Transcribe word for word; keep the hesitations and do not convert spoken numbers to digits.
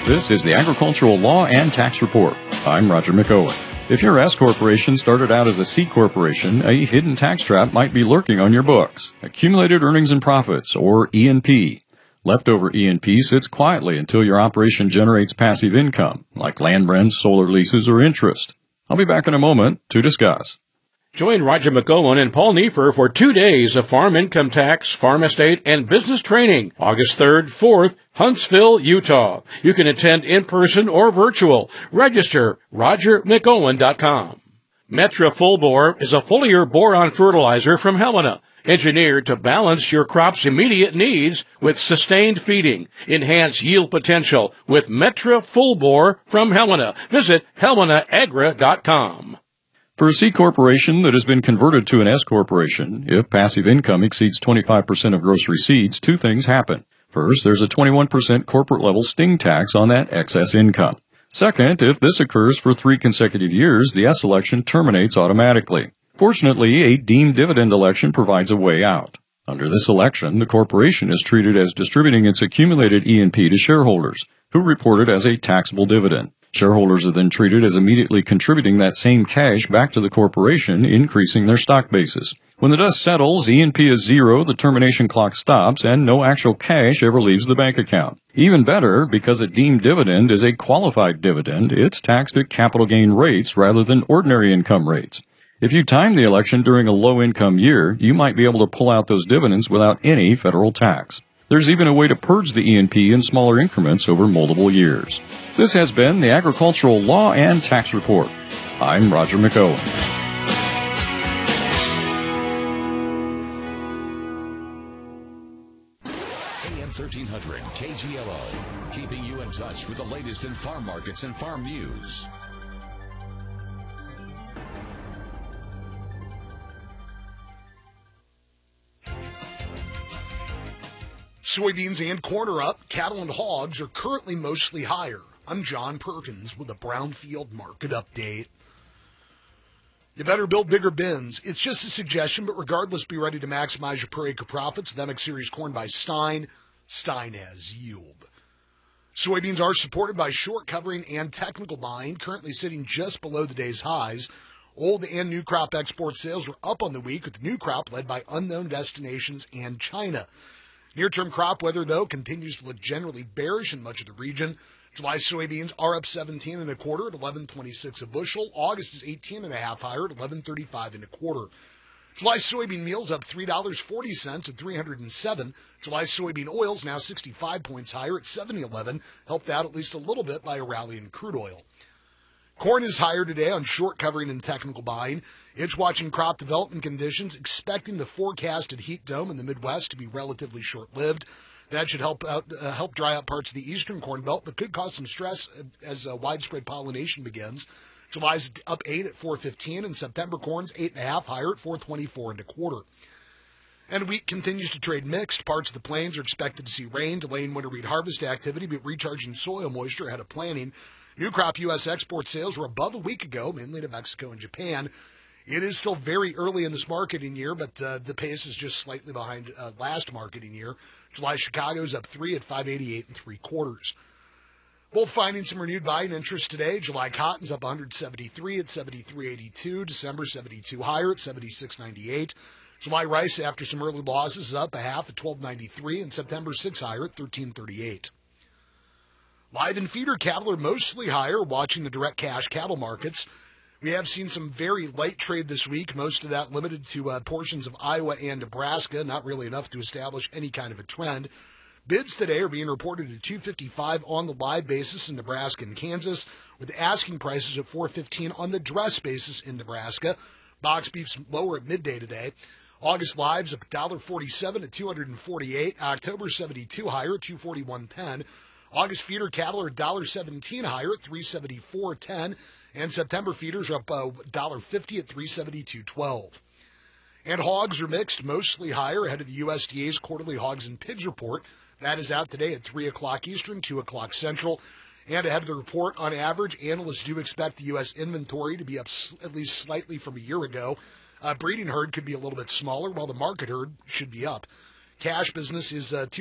This is the Agricultural Law and Tax Report. I'm Roger McOwen. If your S corporation started out as a C corporation, a hidden tax trap might be lurking on your books. Accumulated earnings and profits, or E and P. Leftover E and P sits quietly until your operation generates passive income, like land rents, solar leases, or interest. I'll be back in a moment to discuss. Join Roger McOwen and Paul Neiffer for two days of farm income tax, farm estate, and business training, August third, fourth, Huntsville, Utah. You can attend in person or virtual. Register roger mcowen dot com. Metra Full Bore is a foliar boron fertilizer from Helena, engineered to balance your crop's immediate needs with sustained feeding. Enhance yield potential with Metra Full Bore from Helena. Visit helena agra dot com. For a C corporation that has been converted to an S corporation, if passive income exceeds twenty-five percent of gross receipts, two things happen. First, there's a twenty-one percent corporate-level sting tax on that excess income. Second, if this occurs for three consecutive years, the S election terminates automatically. Fortunately, a deemed dividend election provides a way out. Under this election, the corporation is treated as distributing its accumulated E and P to shareholders, who report it as a taxable dividend. Shareholders are then treated as immediately contributing that same cash back to the corporation, increasing their stock basis. When the dust settles, E and P is zero, the termination clock stops, and no actual cash ever leaves the bank account. Even better, because a deemed dividend is a qualified dividend, it's taxed at capital gain rates rather than ordinary income rates. If you time the election during a low-income year, you might be able to pull out those dividends without any federal tax. There's even a way to purge the E and P in smaller increments over multiple years. This has been the Agricultural Law and Tax Report. I'm Roger McOwen. A M thirteen hundred K G L O, keeping you in touch with the latest in farm markets and farm news. Soybeans and corn are up. Cattle and hogs are currently mostly higher. I'm John Perkins with a Brownfield Market Update. You better build bigger bins. It's just a suggestion, but regardless, be ready to maximize your per acre profits. The M X Series corn by Stein. Stein has yield. Soybeans are supported by short covering and technical buying, currently sitting just below the day's highs. Old and new crop export sales were up on the week, with the new crop led by unknown destinations and China. Near-term crop weather, though, continues to look generally bearish in much of the region. July soybeans are up seventeen and a quarter at eleven twenty-six a bushel. August is eighteen and a half higher at eleven thirty-five and a quarter. July soybean meals up three dollars and forty cents at three hundred seven. July soybean oils now sixty-five points higher at seven eleven, helped out at least a little bit by a rally in crude oil. Corn is higher today on short covering and technical buying. It's watching crop development conditions, expecting the forecasted heat dome in the Midwest to be relatively short-lived. That should help out, uh, help dry out parts of the eastern corn belt, but could cause some stress as uh, widespread pollination begins. July's up eight at four fifteen, and September corn's eight and a half higher at four twenty-four and a quarter. And wheat continues to trade mixed. Parts of the plains are expected to see rain, delaying winter wheat harvest activity, but recharging soil moisture ahead of planting. New crop U S export sales were above a week ago, mainly to Mexico and Japan. It is still very early in this marketing year, but uh, the pace is just slightly behind uh, last marketing year. July Chicago's up three at five eighty-eight and three quarters. Both finding some renewed buying interest today. July cotton's up one seventy-three at seventy-three eighty-two. December seventy-two higher at seventy-six ninety-eight. July rice, after some early losses, is up a half at twelve ninety-three, and September six higher at thirteen thirty-eight. Live and feeder cattle are mostly higher, watching the direct cash cattle markets. We have seen some very light trade this week, most of that limited to uh, portions of Iowa and Nebraska, not really enough to establish any kind of a trend. Bids today are being reported at two fifty-five on the live basis in Nebraska and Kansas, with asking prices at four fifteen on the dress basis in Nebraska. Box beef's lower at midday today. August lives up one forty-seven at two forty-eight. October seventy-two higher at two forty-one ten. August feeder cattle are one seventeen higher at three seventy-four ten. And September feeders are up uh, one fifty at three seventy-two twelve. And hogs are mixed, mostly higher ahead of the U S D A's quarterly hogs and pigs report. That is out today at three o'clock Eastern, two o'clock Central. And ahead of the report, on average, analysts do expect the U S inventory to be up at least slightly from a year ago. Uh, breeding herd could be a little bit smaller, while the market herd should be up. Cash business is uh, two